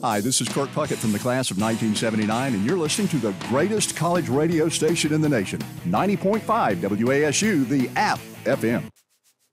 Hi, this is Kurt Puckett from the class of 1979, and you're listening to the greatest college radio station in the nation, 90.5 WASU, the App FM.